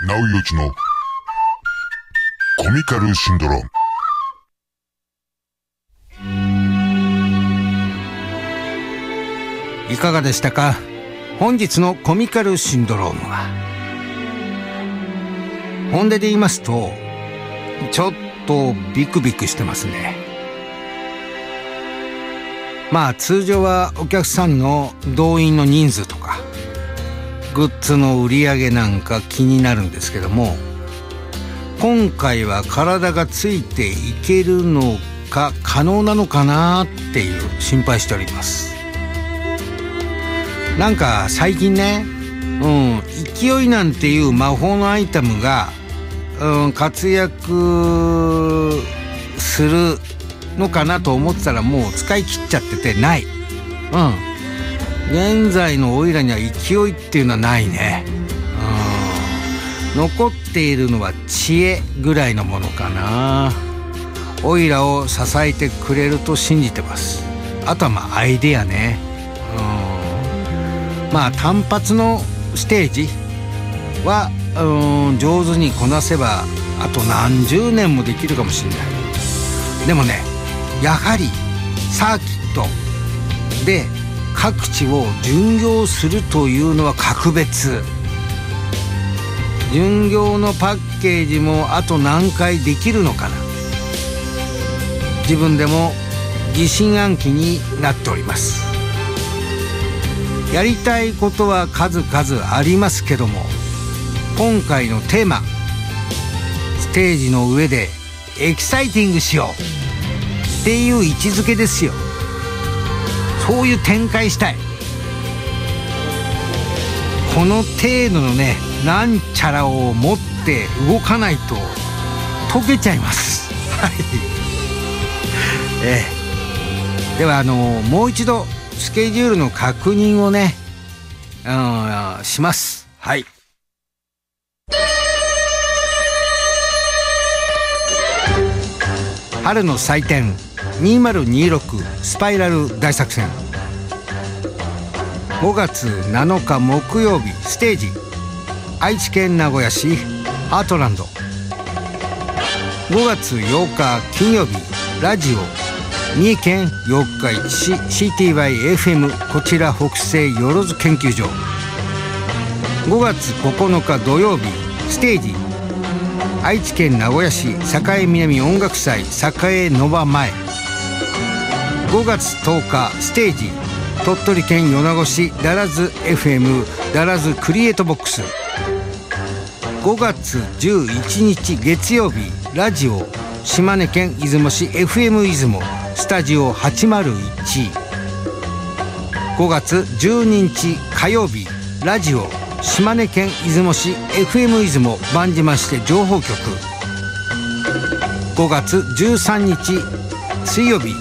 直井よちのコミカルシンドローム。いかがでしたか？本日のコミカルシンドロームは、本音で言いますとちょっとビクビクしてますね。まあ通常はお客さんの動員の人数とかグッズの売り上げなんか気になるんですけども、今回は体がついていけるのか可能なのかなっていう心配しております。なんか最近ね、勢いなんていう魔法のアイテムが、活躍するのかなと思ってたらもう使い切っちゃっててない。現在のオイラには勢いっていうのはないね。残っているのは知恵ぐらいのものかな。オイラを支えてくれると信じてます。あとはまあアイデアね。まあ単発のステージは上手にこなせばあと何十年もできるかもしれない。でもね、やはりサーキットで各地を巡業するというのは格別。巡業のパッケージもあと何回できるのかな。自分でも疑心暗鬼になっております。やりたいことは数々ありますけども、今回のテーマ、ステージの上でエキサイティングしようっていう位置づけですよ。そういう展開したい。この程度のね、なんちゃらを持って動かないと溶けちゃいます。はい。ではもう一度スケジュールの確認をね、します。はい。春の祭典2026スパイラル大作戦、5月7日木曜日ステージ、愛知県名古屋市ハートランド。5月8日金曜日ラジオ三重県四日市市 CTY-FM こちら北西よろず研究所。5月9日土曜日ステージ、愛知県名古屋市栄南音楽祭栄ノバ前。5月10日ステージ、鳥取県米子市ダラズ FM ダラズクリエイトボックス。5月11日月曜日ラジオ島根県出雲市 FM 出雲スタジオ801。5月12日火曜日ラジオ島根県出雲市 FM 出雲番島市で情報局。5月13日水曜日